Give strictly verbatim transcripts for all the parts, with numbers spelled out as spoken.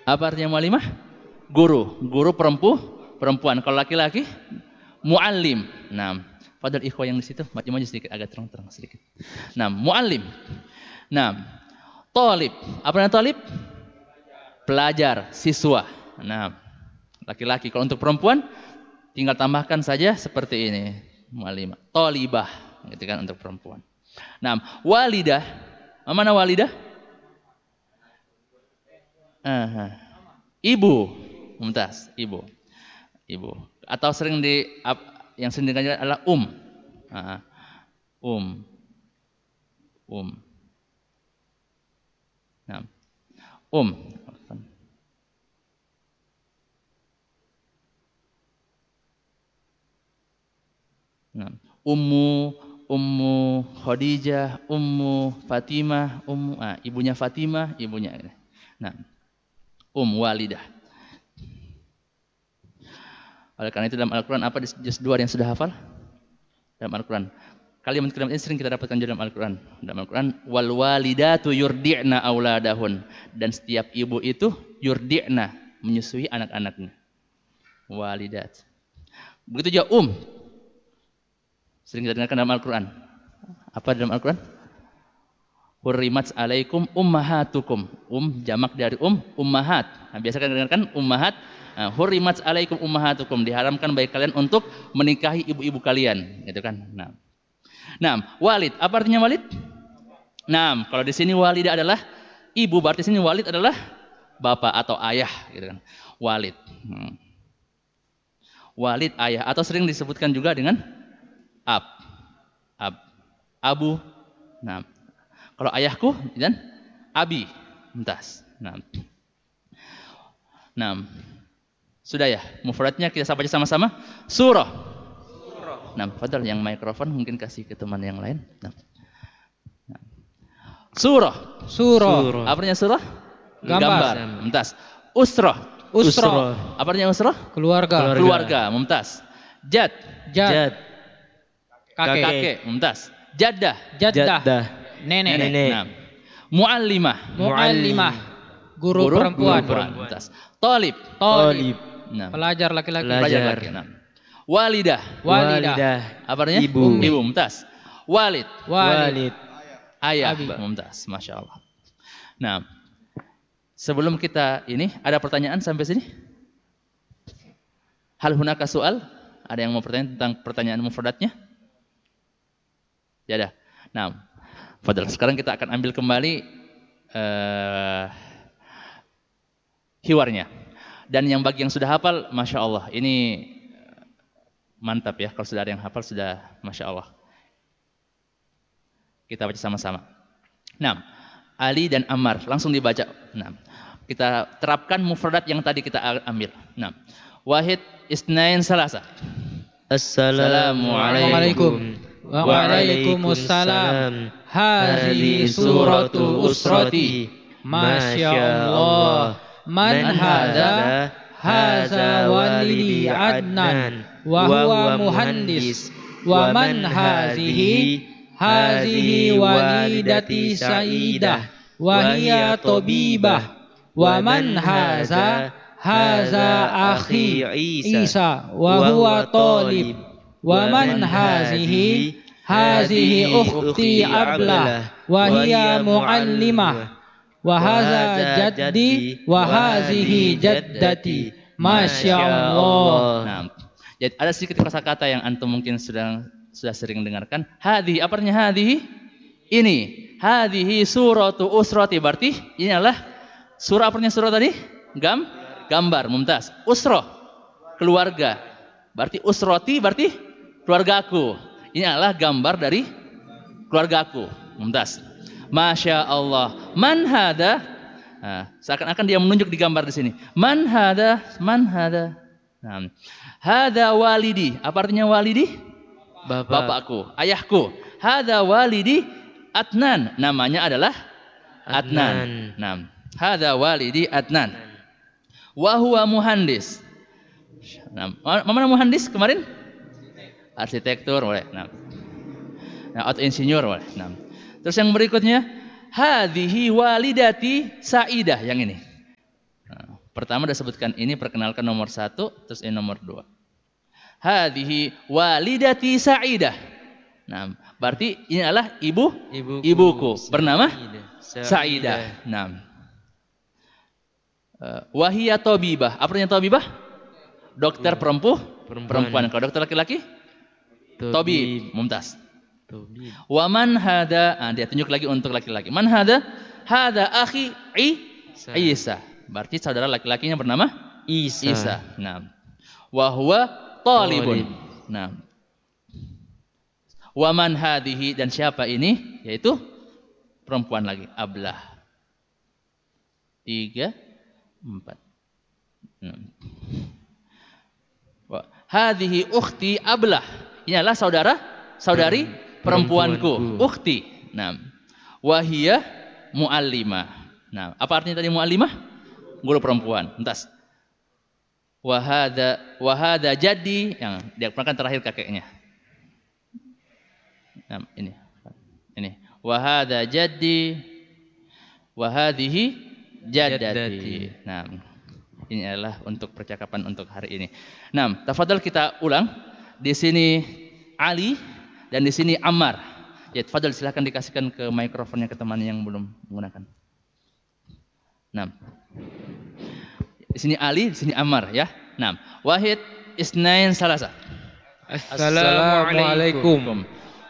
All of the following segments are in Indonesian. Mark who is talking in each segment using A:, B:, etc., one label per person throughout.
A: Apa artinya muallimah? Guru, guru perempu, perempuan. Kalau laki-laki, muallim. Nah, padahal ikhwah yang di situ maju-maju sedikit, agak terang-terang sedikit. Nah, muallim. Nah, talib. Apa namanya talib? Pelajar, siswa. Nah, laki-laki. Kalau untuk perempuan, tinggal tambahkan saja seperti ini. Muallimah. Talibah. Gitu kan untuk perempuan. Nah, walidah. Mana walidah? Aha. Ibu. Mumtaz, ibu. Ibu. Atau sering di yang sering dikenal adalah um. Aha. Um. Um. Nah. Um. Nah. Ummu, Ummu Khadijah, Ummu Fatimah, Ummu ah, ibunya Fatimah, ibunya. Nah. Um walidah. Oleh karena itu dalam Al-Quran apa di juz dua yang sudah hafal? Dalam Al-Quran. Kalimat-kalimat ini sering kita dapatkan dalam Al-Quran. Dalam Al-Quran, wal walidatu yurdi'na auladahun. Dan setiap ibu itu yurdi'na, menyusui anak-anaknya. Walidat. Begitu juga um. Sering kita dengarkan dalam Al-Quran. Apa dalam Al-Quran? Hurrimat alaikum ummahatukum. Um jamak dari um, ummahat. Nah, biasa kan dengarkan ummahat. Nah, hurrimat alaikum ummahatukum, diharamkan bagi kalian untuk menikahi ibu-ibu kalian, gitu kan. Nah. Nah, walid, apa artinya walid? Nah, kalau di sini walidah adalah ibu, berarti sini walid adalah bapak atau ayah, gitu kan. Walid. Hmm. Walid ayah atau sering disebutkan juga dengan ab. Ab. Abu. Nah, kalau ayahku dan abi, mumtaz. Nah. Nah. Sudah ya, mufradnya kita baca sama-sama. Surah. Surah. Nah, padahal yang mikrofon mungkin kasih ke teman yang lain. Nah. Nah. Surah.
B: Surah.
A: Apa artinya surah?
B: Gambar.
A: Gambar. Mumtaz. Usrah.
B: Usrah.
A: Apa artinya usrah?
B: Keluarga.
A: Keluarga. Keluarga. Mumtaz. Jad.
B: Jad.
A: Jad.
B: Kakek.
A: Kakek. Mumtaz. Jaddah.
B: Jaddah.
C: Jaddah.
B: Nenek.
C: Nenek.
A: Nah. Muallimah.
B: Muallimah. Guru,
A: Guru
B: perempuan.
A: Guru perempuan. Mumtaz. Talib.
B: Talib.
A: Nah.
B: Pelajar laki-laki.
A: Pelajar laki. Nah. Walidah.
B: Walidah.
A: Apa artinya?
C: Ibu.
A: Ibu. Mumtaz. Walid.
B: Walid.
A: Ayah.
B: Abi.
A: Mumtaz. Masya Allah. Nah, sebelum kita ini ada pertanyaan sampai sini? Hal hunaka soal? Ada yang mau bertanya tentang pertanyaan mufradatnya? Ya dah. Nah, Fadal. Sekarang kita akan ambil kembali uh, hiwarnya. Dan yang bagi yang sudah hafal, masya Allah, ini mantap ya. Kalau sudah ada yang hafal, sudah masya Allah. Kita baca sama-sama. Nah, Ali dan Ammar langsung dibaca. Nah, kita terapkan mufradat yang tadi kita ambil. Nah, Wahid, Isnain, Salasa.
C: Assalamualaikum.
B: Waalaikumsalam. Hadhihi suratu usrati. Masya Allah. Man hadha? Hadha walidi Adnan. Wa huwa muhandis. Wa man hadhihi? Hadhihi walidati Saidah. Wa hiya tabibah. Wa man hadha? Hadha akhi Isa. Wa huwa talib. Wa man hadhihi? Hadhihi ukhti Ablah. Wa hiya muallimah. Wa hadza jaddi wa hadhihi jaddati. Masya Allah.
A: Nah, jadi ada sedikit kosakata yang antum mungkin sudah sudah sering dengarkan. Hadhi, apa artinya hadhi? Ini. Hadhihi suratu usrati, berarti ini adalah surah, apa artinya surah tadi? Gam, gambar, mumtaz. Usrah, keluarga. Berarti usrati berarti keluargaku. Ini adalah gambar dari keluargaku, mumtaz. Masya Allah. Man hada? Nah, seakan-akan dia menunjuk di gambar di sini. Man hada? Man hada? Nah, hada walidi. Apa artinya walidi?
C: Bapak.
A: Bapakku, ayahku. Hada walidi Adnan. Namanya adalah Adnan.
C: Adnan.
A: Nah, hada walidi Adnan. Wa huwa muhandis. Nah, mana muhandis kemarin? Arsitektur boleh. Nah. Nah, atau insinyur boleh. Nah. Terus yang berikutnya, hadhihi walidati Saidah, yang ini. Nah, Pertama disebutkan ini perkenalkan nomor satu, terus ini nomor dua. Hadhihi walidati Sa'idah. Nah, berarti ini adalah ibu
C: Ibuku,
A: ibuku bernama
C: Sa'idah.
A: Sa'idah. Nah. Uh, wahia tabibah. Apa artinya tabibah? Dokter perempuan.
C: Perempuan.
A: Perempuan. Kalau dokter laki-laki? Tabib. Mumtaz.
C: Tabib.
A: Wa man hada? Ah, dia tunjuk lagi untuk laki-laki. Man hada? Hada akhi I Isa. Berarti saudara laki-lakinya bernama
C: Isa.
A: Isa. Nah. Wa huwa talibun.
C: Talib.
A: Nah. Wa man hadhihi, dan siapa ini? Yaitu perempuan lagi, Ablah. Tiga, empat. Nah. Wa hadhihi ukhti Ablah. Ini adalah saudara, saudari perempuanku,
C: perempuanku.
A: ukhti. Nah. Wahiyah muallimah. Nah, apa artinya tadi muallimah? Guru perempuan. Entas. Wahada wahada jadi yang dia pernah terakhir kakeknya. Nah, ini. Ini. Wahada jadi wahadihi jaddati. Nah, ini adalah untuk percakapan untuk hari ini. Nah, tafadhal kita ulang. Di sini Ali dan di sini Ammar. Ya, tafadhal silakan dikasihkan ke mikrofonnya ke teman yang belum menggunakan. Nah. Di sini Ali, di sini Ammar ya. Nah, wahid isnain salasa.
B: Assalamualaikum.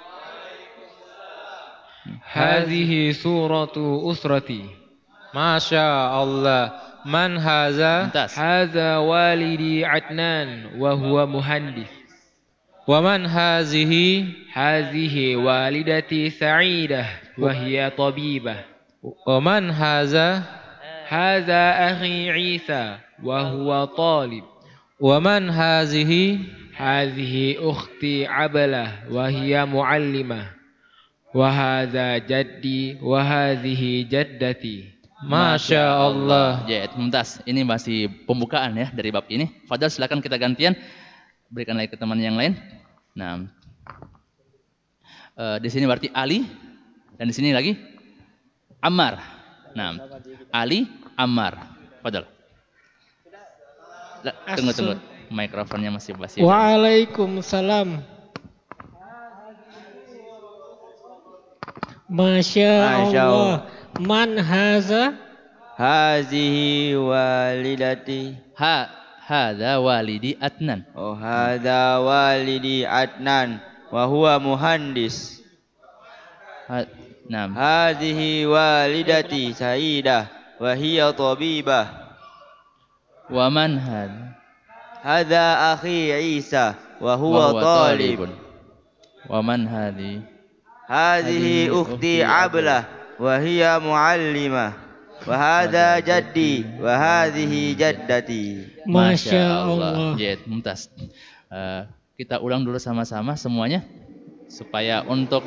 B: Hadhihi suratu usrati. Masya Allah. Man haza?
A: Mumtaz.
B: Haza walidi Adnan wa huwa muhandis. Wa man hazihi? Hazihi walidati Sa'idah wa hiya tabibah. Wa man haza? Haza akhi Isa wa huwa talib. Wa man hazihi? Hazihi ukhti Ablah wa hiya muallimah. Wa hadza jaddi wa hadhihi jaddati. Masya Allah.
A: Ya, Mumtaz. Ini masih pembukaan ya dari bab ini. Fadal silakan kita gantian. Berikan lagi ke teman yang lain. Nah, uh, di sini berarti Ali dan di sini lagi Ammar. Nah, Ali, Ammar. Fadal. Tunggu tunggu. Mikrofonnya masih basi.
D: Waalaikumsalam. Masya Allah. Man haza?
C: Hazihi walidati.
A: Ha, hadza walidi Adnan.
C: Oh, hadza walidi Adnan wa huwa muhandis.
A: Ha, nah,
C: Hazihi walidati Sa'idah wa hiya tabibah.
A: wa man had?
C: Hadza akhi Isa wa huwa talib.
A: Wa man hadi?
C: Hadhihi ukhti Ablah wa hiya muallimah. Wa hadza jaddi wa hadhihi jaddati.
D: Masya Allah.
A: Ya, Mumtaz. Uh, kita ulang dulu sama-sama semuanya supaya untuk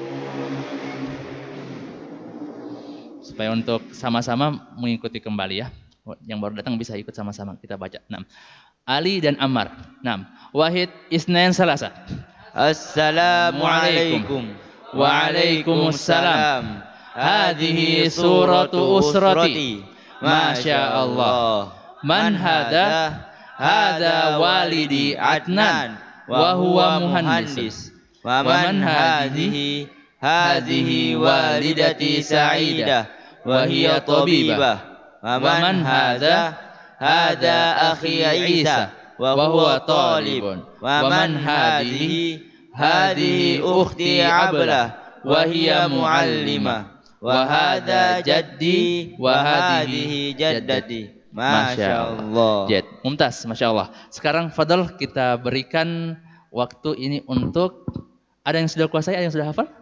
A: supaya untuk sama-sama mengikuti kembali ya. Yang baru datang bisa ikut sama-sama kita baca. Nah, Ali dan Ammar. Nah, wahid isnain salasa.
C: Assalamualaikum.
A: Waalaikumsalam. Hadhihi suratu usrati. Masya Allah. Man hada? Hada walidi Adnan wa huwa muhandis.
C: Wa man hadhihi? Hadhihi walidati Sa'idah wa hiya tabibah. Wa man hada? Hada akhi Isa wa huwa talibun. Wa man hadhihi? Hadhihi ukhti Ablah wa hiya muallimah. Wa hadza jaddi wa hadhihi jaddati. Masya Allah.
A: Jad, Mumtaz, Masya Allah. Sekarang Fadal kita berikan waktu ini untuk, ada yang sudah kuasai, ada yang sudah hafal?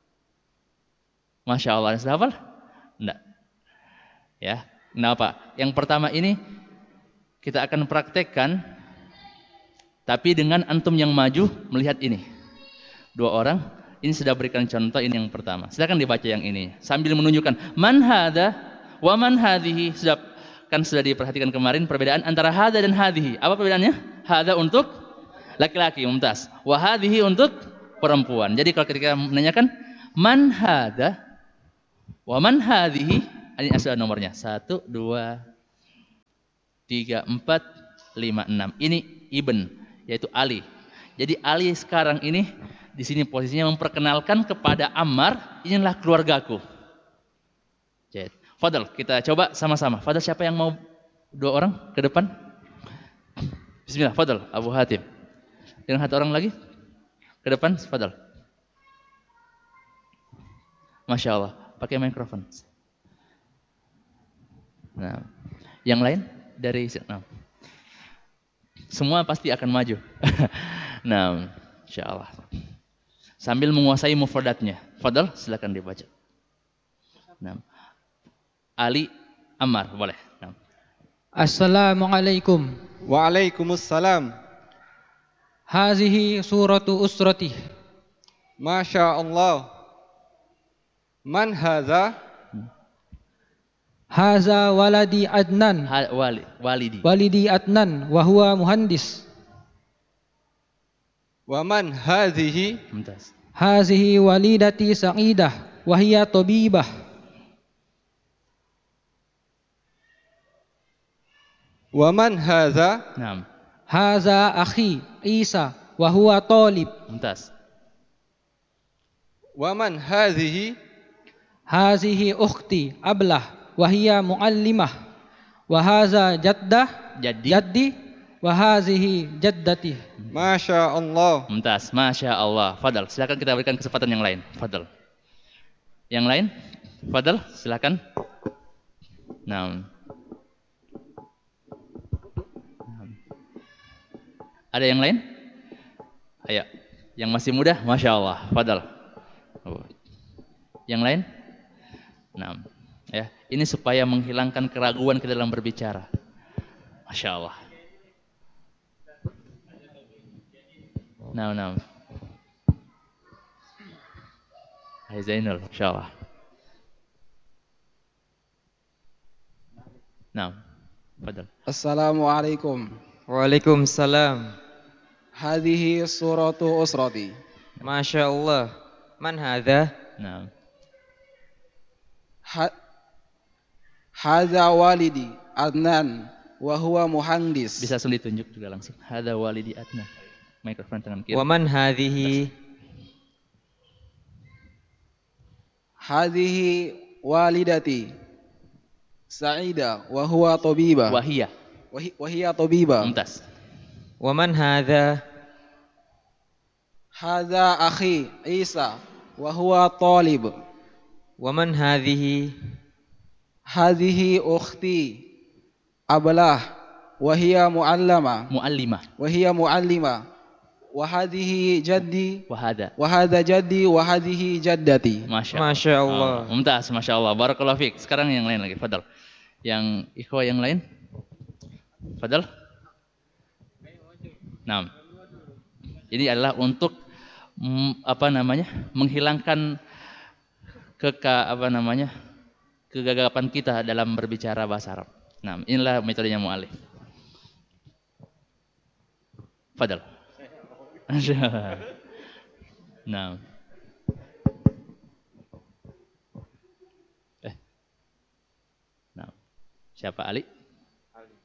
A: Masya Allah, ada yang sudah hafal? Enggak. Ya, kenapa? Yang pertama ini kita akan praktekkan, tapi dengan antum yang maju melihat ini. Dua orang, ini sudah berikan contoh, ini yang pertama. Silakan dibaca yang ini sambil menunjukkan man hada wa man hadhihi. Sudah kan sudah diperhatikan kemarin perbedaan antara hada dan hadhihi. Apa perbedaannya? Hada untuk laki-laki, Mumtaz. Wa hadhihi untuk perempuan. Jadi kalau ketika menanyakan man hada wa man hadhihi, ini sudah nomornya. Satu, dua, tiga, empat, lima, enam. Ini Ibn, yaitu Ali. Jadi Ali sekarang ini di sini posisinya memperkenalkan kepada Ammar, inilah keluargaku. Jadi, Fadal, kita coba sama-sama. Fadal, siapa yang mau dua orang ke depan? Bismillah, Fadal, Abu Hatim. Dengan satu orang lagi ke depan, Fadal. Masya Allah, pakai mikrofon. Nah, yang lain dari nah. Semua pasti akan maju. Nah, insya Allah. Sambil menguasai mufradatnya. Fadal, silakan dibaca. Nah. Ali, Ammar, boleh. Nah.
E: Assalamualaikum.
F: Waalaikumsalam.
E: Hazihi suratu usrati.
F: Masya Allah. Man hadza?
E: Haza waladi Adnan.
A: Ha, wali, walidi.
E: Walidi Adnan wa huwa muhandis.
F: Wa man hadhihi?
A: Mumtaz.
E: Hazihi walidati Sa'idah wa hiya tabibah.
F: Wa man hadza?
A: Naam.
E: Haza akhi Isa wa huwa talib.
A: Mumtaz.
F: Wa man hadhihi?
E: Hazihi ukhti Ablah wa hiya muallimah. Wa haza jaddah
A: Jadi.
E: jaddi wa hazihi jaddati.
F: Masya Allah.
A: Mumtaz, Masya Allah. Fadal, silakan kita berikan kesempatan yang lain. Fadal. Yang lain? Fadal, silakan. Nah. Ada yang lain? Ayo. Yang masih muda, Masya Allah. Fadal. Yang lain? Nah, ya, ini supaya menghilangkan keraguan kita dalam berbicara. Masya Allah. Nah, nah. Hai Zainul, Masya Allah. Nah, fadal.
F: Assalamualaikum.
C: Waalaikumsalam.
F: Hadhihi suratu usrati.
C: Masya Allah. Man hadha?
A: Nah.
F: Hadza walidi Adnan wa huwa muhandis.
A: Bisa langsung ditunjuk juga langsung. Hadza walidi Adnan. Mikrofon tangan kiri.
C: Wa man hadhihi?
F: Hadhihi walidati Sa'idah wa huwa tabibah.
A: Wahiyah.
F: Wa hiya tabibah.
A: Mumtaz.
C: Wa man hadha?
F: Hadza akhi Isa wa huwa talib.
C: Wa man hadhihi?
F: Hadhihi ukhti Ablah wa hiya muallama.
A: Muallimah.
F: Wa hiya muallima. Wa hadhihi jaddi
A: Wa hadza.
F: wa hadha jaddi wa hadhihi jaddati.
A: Masya,
C: Masya Allah.
A: Oh, mumtaz, Masya Allah. Barakallahu fiik. Sekarang yang lain lagi. Fadal. Yang ikhwah yang lain. Fadal. Nah. Ini adalah untuk mm, apa namanya? Menghilangkan keka apa namanya? Kegagapan kita dalam berbicara bahasa Arab. Nah, inilah metodenya mu'alif. Fadal. Nah. Eh. Nah. Siapa Ali? Ali.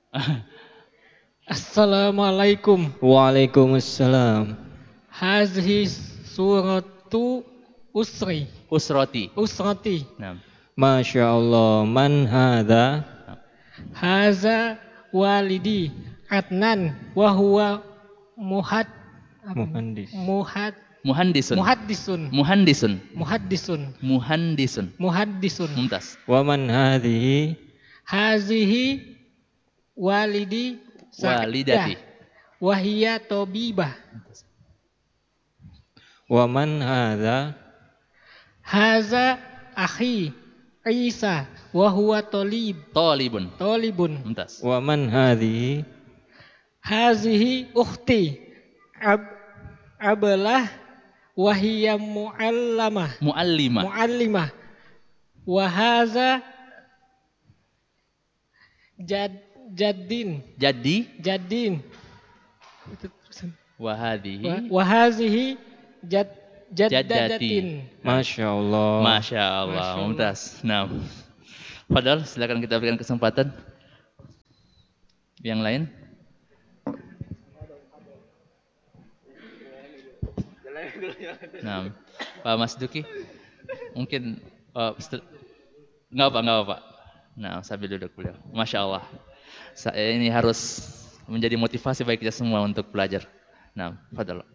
D: Assalamualaikum.
E: Waalaikumsalam.
D: Hazihi suratu usri.
A: Usrati.
D: Usrati.
A: Nah.
E: Masya Allah. Man hadha?
D: Haza walidi Adnan wa huwa muhad
E: Muhandis.
D: muhad
A: Muhandisun.
D: muhaddisun
A: Muhandisun.
D: muhaddisun
A: Muhandisun.
D: muhaddisun.
A: Mumtaz.
E: Wa man hadhihi?
D: Hazihi walidi
A: Walidati.
D: wa hiya tabibah.
E: Wa man hadha?
D: Haza akhi Isa wa huwa talib
A: Talibun.
D: talibun.
A: Mumtaz.
E: Wa man hadhihi?
D: Hazihi ukhti ab Ablah wa hiya muallamah
A: Muallimah.
D: muallimah wa haza jad jaddin
A: Jadi
D: jaddin
A: wa hadhihi.
D: wa, wa hazihi jad
A: Jaddati.
D: jaddadatin.
E: Masya Allah.
A: Masya Allah.
D: Masya Allah.
A: Mumtaz. Nah. Fadal, silakan kita berikan kesempatan. Yang lain? Nah, Pak Mas Duki, mungkin uh, nggak apa nggak apa. Nah, sambil duduk beliau. Masya Allah. Saya ini harus menjadi motivasi bagi kita semua untuk belajar. Nah, fadal.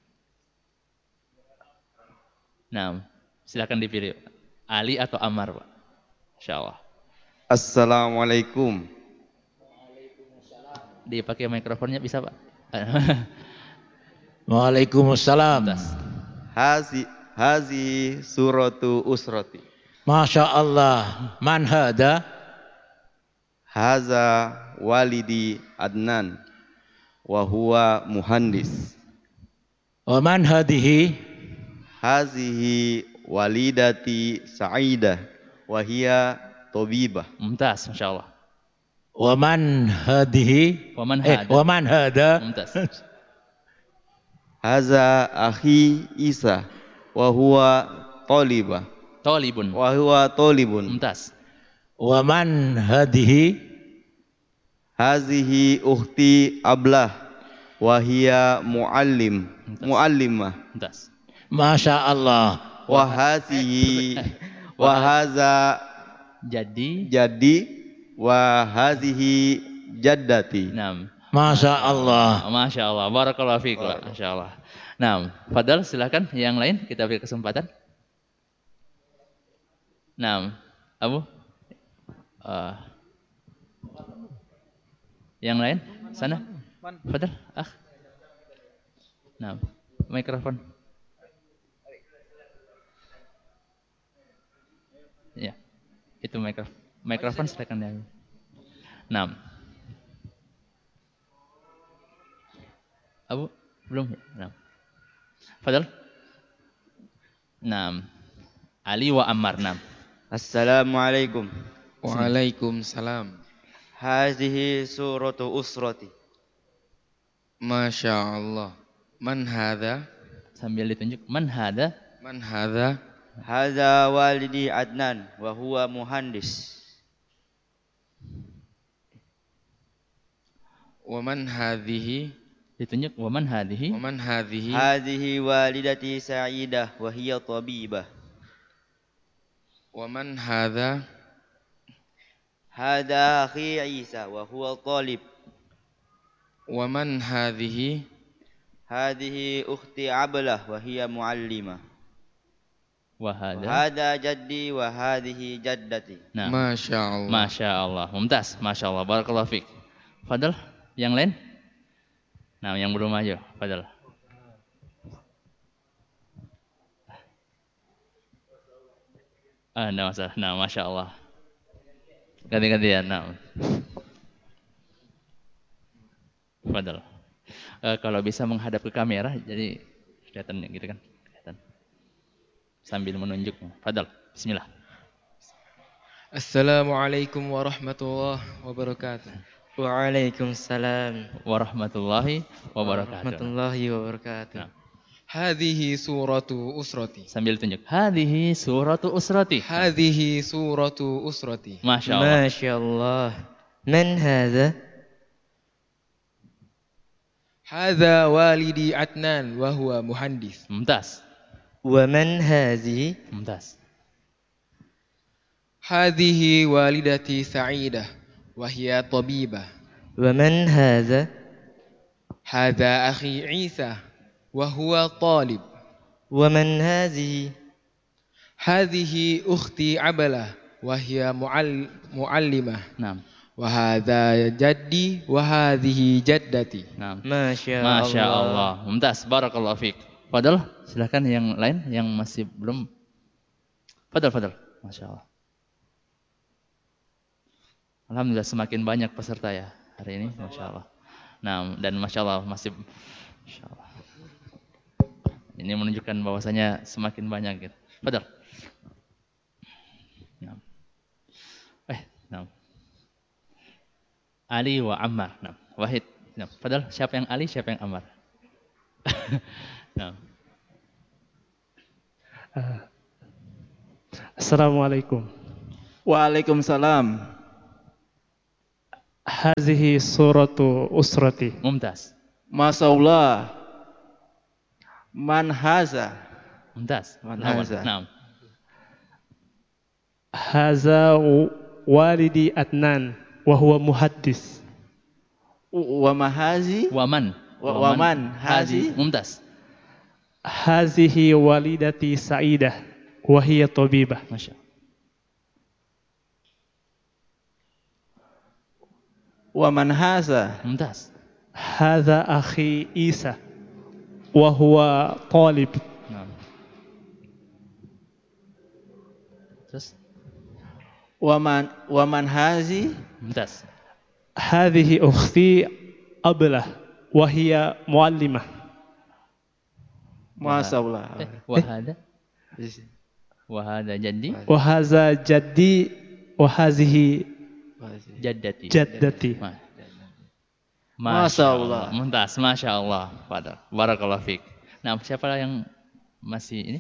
A: Nah, silakan dipilih Ali atau Ammar, Pak. Masya Allah.
G: Assalamualaikum.
A: Dipakai mikrofonnya bisa, Pak?
H: Waalaikumsalam.
G: Hazi hazi suratu usrati.
H: Masya Allah. Man hada?
G: Haza walidi Adnan wa huwa muhandis.
H: Wa man hadihi?
G: Hazihi walidati Sa'idah wa hiya tabibah.
A: Mumtaz, Masya Allah.
H: Wa man hadihi?
A: Wa man
H: eh,
A: hada?
H: wa man hada?
A: Mumtaz.
G: Haza akhi Isa wa huwa talibah.
A: Talibun.
G: Wa huwa talibun.
A: Mumtaz.
H: Wa man hadihi?
G: Hazihi ukhti Ablah wa hiya muallim. Muallimah.
A: Mumtaz.
H: Masya Allah.
G: Wa hazihi wa haza
A: Jadi
G: jadi wa hazihi jaddati.
A: Naam.
H: Masya Allah.
A: Masya Allah. Barakallahu fiik, Pak. Masya Allah. Nah, Fadal silakan yang lain kita beri kesempatan. Nah, Abu. Uh, yang lain sana. Fadal. Ah. Nah, mikrofon. Ya. Itu mikrofon. Mikrofon silakan ya. Nah. Abu belum. Nah. Fadal. Nah. Ali wa Ammar. Nah.
C: Assalamualaikum.
B: Waalaikumsalam.
C: Hazihi suratu usrati.
B: Masya Allah. Man hadha?
A: Sambil ditunjuk. Man hadha?
B: Man hadha?
C: Hadza walidi Adnan wa huwa muhandis.
B: Wa man hadhihi?
A: Ditunjuk. Wa man hadhihi?
B: Wa man hadhihi?
C: Hadhihi walidati Sa'idah wa hiya tabibah.
B: Wa man hadha?
C: Hadza akhi Isa wa huwa talib.
B: Wa man hadhihi?
C: Hadhihi ukhti Ablah wa hiya muallimah.
A: Wa hadha?
C: Hadza jaddi wa hadhihi jaddati.
A: Nah.
B: Masya Allah.
A: Masya Allah. Mumtaz. Masya Allah. Barakallahu fiik. Fadal. Yang lain? Nah, yang belum maju. Fadal. Ah, nah, masalah. Nah, Masya Allah. Ganti-gantian. Nah. Fadal. Uh, kalau bisa menghadap ke kamera, jadi kelihatan gitu kan. Kelihatan. Sambil menunjuk. Fadal. Bismillah.
B: Assalamualaikum warahmatullahi wabarakatuh.
C: Waalaikumsalam
A: Warahmatullahi wabarakatuh.
C: warahmatullahi wabarakatuh.
A: Nah.
B: Hadhihi suratu usrati.
A: Sambil tunjuk. Hadhihi suratu usrati.
B: Hadhihi suratu usrati.
A: Masya Allah.
C: Masya Allah. Man hadza?
B: Hadza walidi Adnan wa huwa muhandis.
A: Mumtaz.
C: Wa man hazihi?
A: Mumtaz.
B: Hadhihi walidati Sa'idah wa hiya tabibah.
C: Wa man hadza?
B: Hadza akhi Isa wa huwa talib.
C: Wa man hazihi?
B: Hadhihi ukhti Ablah wa hiya muall muallimah.
A: Naam.
B: Wa hadza jaddi wa hadhihi jaddati.
A: Naam.
C: Masya Allah.
A: Masya Allah. Mumtaz. Barakallahu fiik. Fadal, silakan yang lain yang masih belum. Fadal, fadal. Masya Allah. Alhamdulillah semakin banyak peserta ya hari ini. Masya Allah. Nah, dan Masya Allah masih. Masya Allah. Ini menunjukkan bahwasanya semakin banyak gitu. Fadal. Nah. Eh, nah. Ali wa Ammar. Nah, Wahid. Nah, Fadal, siapa yang Ali, siapa yang Ammar? Nah.
I: Uh, Assalamualaikum.
F: Waalaikumsalam.
I: Hazihi suratu usrati.
A: Mumtaz.
C: Masya Allah. Man haza.
A: Mumtaz.
C: Man
A: Naam.
C: haza.
A: Naam.
I: Haza walidi Adnan wa huwa muhaddis.
C: Wa mahazi.
A: Waman.
C: Wa- waman hazi.
A: Mumtaz.
I: Hazihi walidati Sa'idah wa hiya tabibah.
A: Masya.
C: Wa man haza.
A: Mumtaz.
I: Hadza akhi Isa wa huwa talib.
A: Naam. Terus.
C: Wa man wa man hazi.
A: Mumtaz.
I: Hadhihi ukhti Ablah wa hiya muallimah.
C: Masya Allah.
A: Eh, wahada. Wahada jadi
I: Wa hadza jaddi wa hazihi
A: jaddati.
I: jaddati.
A: Ma-
C: Masya Allah.
A: Mumtaz, Masya Allah. Fadal. Barakallahu fiik. Nah, siapa yang masih ini?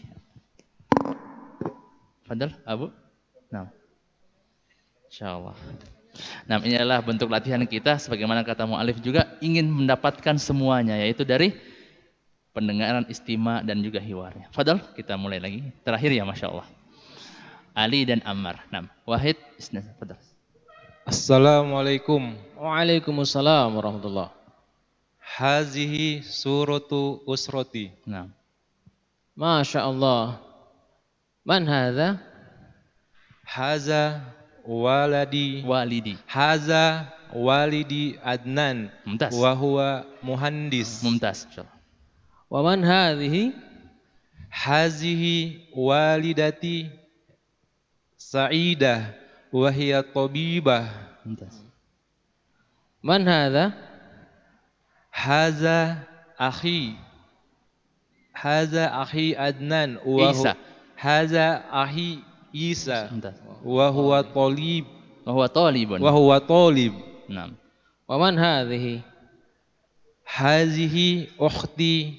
A: Fadal, Abu? Nah. Insya Allah. Nah, ini adalah bentuk latihan kita sebagaimana kata mu'alif juga ingin mendapatkan semuanya, yaitu dari pendengaran, istima dan juga hiwarnya. Fadal, kita mulai lagi. Terakhir ya, Masya Allah. Ali dan Ammar. Nah, Wahid, Isna, Fadal.
F: Assalamualaikum.
D: Waalaikumsalam warahmatullah.
F: Hazihi suratu usrati.
A: Nah,
D: Masya Allah. Man hadha?
F: Haza waladi.
A: walidi.
F: Haza walidi Adnan.
A: Mumtaz.
F: Wa huwa muhandis.
A: Mumtaz, Masya Allah.
D: Wa man hadhihi?
F: Hazihi walidati Sa'idah wa hiya tabibah.
A: Mumtaz.
D: Man hadha?
F: Haza akhi. Haza akhi Adnan wa hu-
A: Isa.
F: Haza akhi Isa
A: Mumtaz.
F: wa huwa talib
A: Wa huwa talibun.
F: wa huwa talib.
A: Naam.
D: Wa man hadhihi?
F: Hazihi ukhti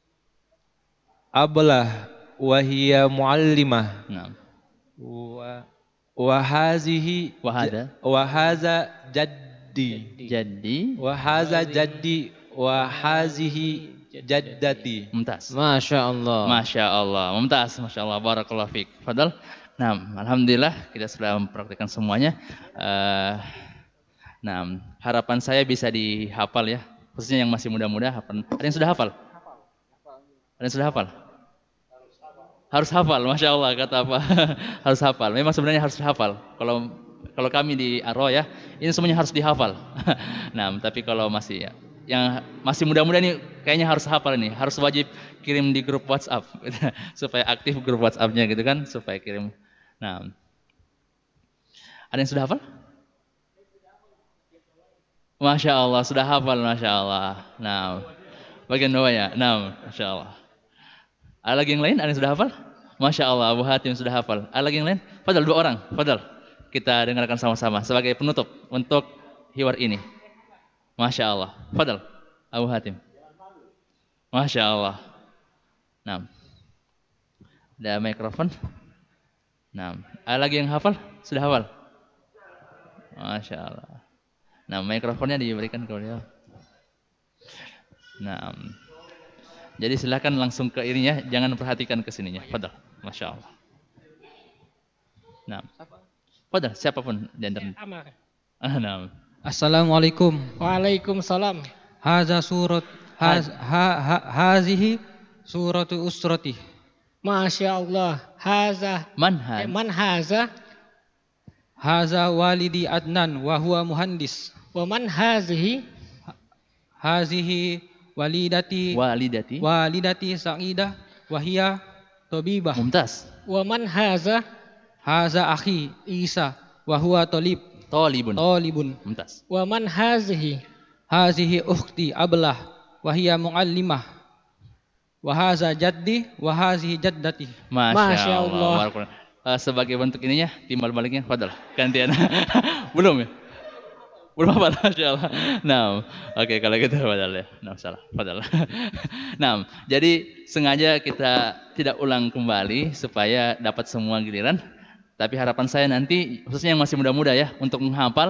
F: Ablah wa hiya muallimah.
A: Naam.
F: Wa wa hazihi
A: Wa hada?
F: wa haza jaddi.
A: Jadi
F: Wa haza jaddi wa hazihi jaddati.
A: Mumtaz.
D: Masya Allah.
A: Masya Allah. Mumtaz. Masya Allah. Barakallahu fiik. Fadal. Nah, alhamdulillah kita sudah mempraktikkan semuanya. Uh, nah, harapan saya bisa dihafal ya. Khususnya yang masih muda-muda. hafal. Ada yang sudah hafal? Ada yang sudah hafal? Harus hafal. Masya Allah. Kata apa? Harus hafal. Memang sebenarnya harus hafal. Kalau kalau kami di Aro ya, ini semuanya harus dihafal. Nah, tapi kalau masih ya, yang masih muda-muda nih kayaknya harus hafal nih, harus wajib kirim di grup WhatsApp supaya aktif grup WhatsApp-nya gitu kan, supaya kirim. Nah, ada yang sudah hafal? Masya Allah, sudah hafal, Masya Allah. Nah, bagian bawah ya, nah, Masya Allah. Ada lagi yang lain? Ada yang sudah hafal? Masya Allah, Abu Hatim sudah hafal. Ada lagi yang lain? Fadal, dua orang, Fadal. Kita dengarkan sama-sama sebagai penutup untuk hiwar ini. Masya Allah. Fadal, Abu Hatim. Masya Allah. Nah, ada mikrofon. Nah, ada lagi yang hafal? Sudah hafal? Masya Allah. Nah, mikrofonnya diberikan ke beliau. Nah, jadi silakan langsung ke ininya, jangan perhatikan ke sininya. Fadal, Masya Allah. Nah, Fadal, siapapun di antara.
D: Amar.
A: Ah, nah.
E: Assalamualaikum.
D: Waalaikumsalam.
E: Haza surat haz, ha, ha, hazihi suratu usrati.
D: Masya Allah. Haza.
A: Man
D: Eh,
A: had?
D: man haza?
E: Haza walidi Adnan wa huwa muhandis.
D: Wa man hazihi?
E: Hazihi walidati
A: Walidati.
E: walidati Sa'idah wa hiya tabibah.
A: Mumtaz.
D: Wa man haza?
E: Haza akhi Isa wa huwa talib.
A: Talibun.
E: Talibun.
A: Mumtaz.
D: Wa man hazihi?
E: Hazihi ukhti Ablah wa hiya muallimah. Wa haza jaddi wa hazihi jaddati.
A: Masya,
D: Masya
A: Allah.
D: Allah.
A: Barakallah. Uh, sebagai bentuk ininya, timbal baliknya, Fadal. Gantian. Belum ya? Belum apa? Masya Allah. Nah, oke kalau gitu Fadal ya. Nah, salah. Fadal. Nah, jadi sengaja kita tidak ulang kembali supaya dapat semua giliran. Tapi harapan saya nanti, khususnya yang masih muda-muda ya, untuk menghafal,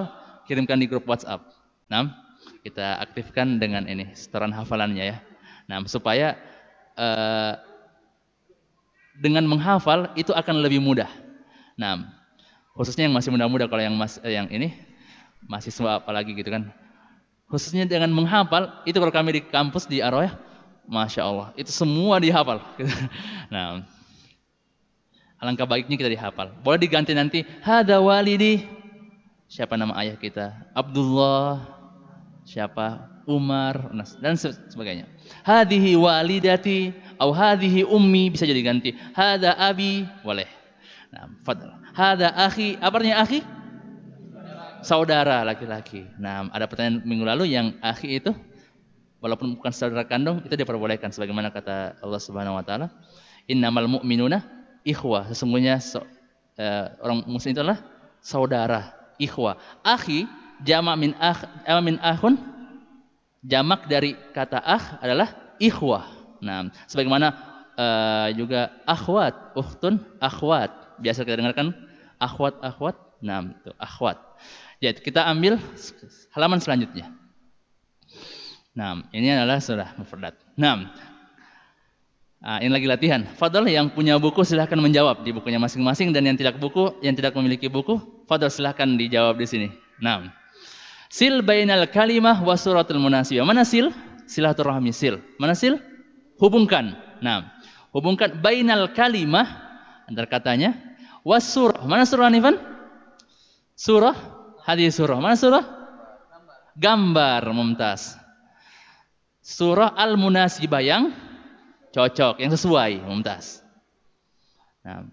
A: kirimkan di grup WhatsApp. Nah, kita aktifkan dengan ini setoran hafalannya ya. Nah, supaya uh, dengan menghafal itu akan lebih mudah. Nah, khususnya yang masih muda-muda, kalau yang mas, yang ini mahasiswa apalagi gitu kan. Khususnya dengan menghafal itu, kalau kami di kampus di Ar-Royah, masya Allah, itu semua dihafal. Nah, alangkah baiknya kita dihafal. Boleh diganti nanti, hada walidi, siapa nama ayah kita? Abdullah, siapa? Umar, dan sebagainya. Hadihi walidati, atau hadihi ummi, bisa jadi ganti. Hada abi, boleh. Nah, fadl. Hada akhi, apa artinya akhi? Saudara laki-laki. Nah, ada pertanyaan minggu lalu yang akhi itu, walaupun bukan saudara kandung, itu diperbolehkan. Sebagaimana kata Allah Subhanahu Wa Taala, innamal mu'minuna ikhwah. Sesungguhnya so, uh, orang muslim itu adalah saudara, ikhwah. Akhi, jamak min akh, eh, min akhun, jamak dari kata akh adalah ikhwah. Nah, sebagaimana uh, juga akhwat, ukhtun, akhwat. Biasa kita dengarkan akhwat, akhwat. Nah, itu akhwat. Jadi kita ambil halaman selanjutnya. Nah, ini adalah surah mufradat. Nah, nah, ini lagi latihan. Fadl yang punya buku silahkan menjawab di bukunya masing-masing, dan yang tidak buku, yang tidak memiliki buku, Fadl silahkan dijawab di sini. Nah, sil bainal kalimah wa suratul munasibah. Mana sil? Silaturahmi, sil. Mana sil? Hubungkan. Nah, hubungkan bainal kalimah, antar katanya, was surah. Mana surah Hanifan? Surah hadis surah. Mana surah? Gambar, mumtaz. Surah Al-Munasibah yang cocok, yang sesuai, mumtaz. Nah.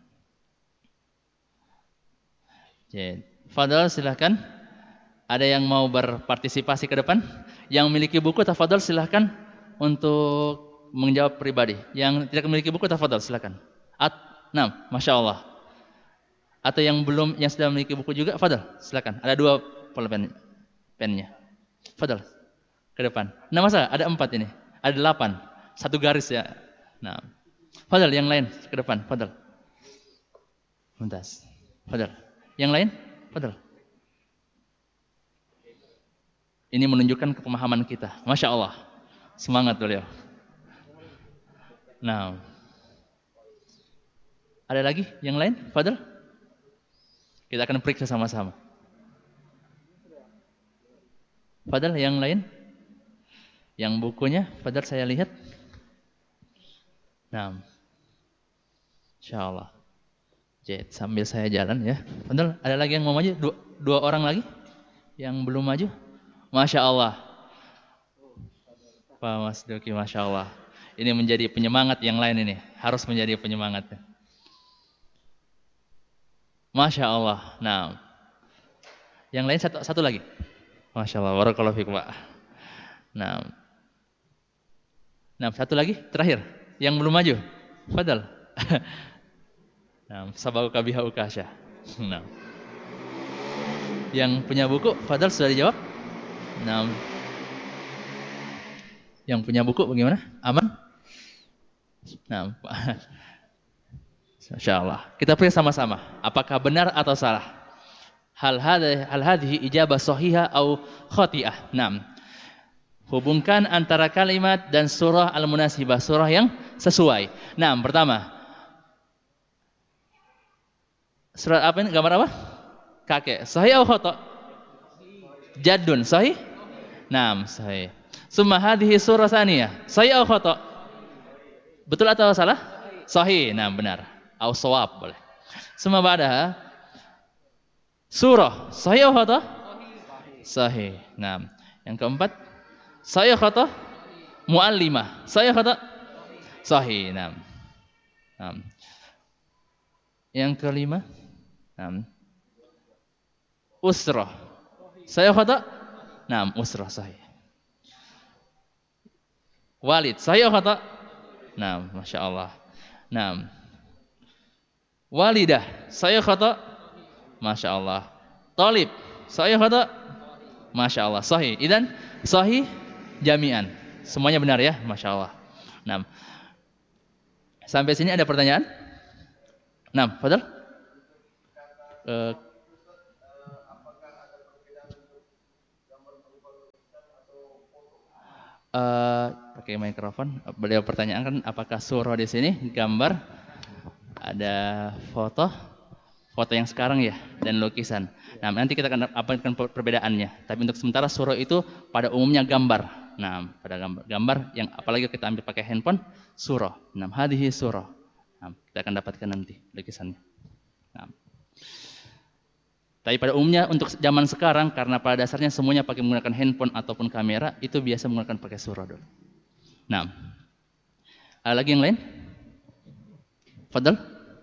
A: Jadi, Fadl silahkan. Ada yang mau berpartisipasi ke depan? Yang memiliki buku, tafadhol silahkan untuk menjawab pribadi. Yang tidak memiliki buku, tafadhol silahkan. At, nah, masya Allah. Atau yang belum, yang sudah memiliki buku juga, Fadl, silakan. Ada dua pulpen pennya. Fadl, ke depan. Nah, masa ada empat ini, ada delapan, satu garis ya. Nah, Fadl, yang lain ke depan, Fadl. Muntas, Fadl. Yang lain, Fadl. Ini menunjukkan kepemahaman kita. Masya Allah, semangat beliau. Nah, ada lagi yang lain, Fadl? Kita akan periksa sama-sama. Fadl, yang lain? Yang bukunya, Fadl saya lihat. Nah, insya Allah. Jadi sambil saya jalan ya. Fadl, ada lagi yang mau maju? Dua, dua orang lagi yang belum maju? Masya Allah. Pak Mas Duki, Masya Allah. Ini menjadi penyemangat yang lain ini. Harus menjadi penyemangatnya. Masya Allah. Nah, yang lain satu, satu lagi. Masya Allah. Barakallahu fikum, Pak. Nah, nah satu lagi terakhir. Yang belum maju. Fadal. Nah, sabau kabiha ukasya. Nah, yang punya buku, Fadal sudah dijawab. Nah, yang punya buku bagaimana? Aman? Nah, Masya Allah. Kita periksa sama-sama. Apakah benar atau salah? Hal hadhi hal hadhihi ijabah sahihah atau khati'ah. Naam. Hubungkan antara kalimat dan surah Al-Munasibah, surah yang sesuai. Naam, pertama. Surat apa ini? Gambar apa? Kakek. Sahih atau khata'? Jaddun. Sahih? Naam, sahih. Summa hadhihi surah tsaniyah. Sahih atau khata'? Betul atau salah? Sahih. Naam, benar. Au sawab boleh. Summa ba'daha surah sahih atau khata'? Sahih. Nah, yang keempat sahih khata'? Muallimah. Sahih khata'? Sahih. Nah. Nah. Yang kelima, nah. Usrah. Sahih khata'? Nah, usrah sahih. Walid. Sahih khata'? Nah, Masya Allah. Nah. Walidah, saya khata, Masya Allah. Talib, saya khata, Masya Allah. Sahih, idan sahih jami'an. Semuanya benar ya, Masya Allah. Nah, sampai sini ada pertanyaan? Nah, Fadal? Uh, uh, pakai mikrofon. Beliau pertanyaan kan apakah surah di sini gambar, ada foto, foto yang sekarang ya, dan lukisan. Nah, nanti kita akan apapun perbedaannya. Tapi untuk sementara surah itu pada umumnya gambar. Nah, pada gambar, gambar yang apalagi kita ambil pakai handphone, surah. Nah, hadhihi surah. Nah, kita akan dapatkan nanti lukisannya. Nah. Tapi pada umumnya untuk zaman sekarang karena pada dasarnya semuanya pakai menggunakan handphone ataupun kamera, itu biasa menggunakan pakai surah dulu. Nah, ada lagi yang lain? Fadal?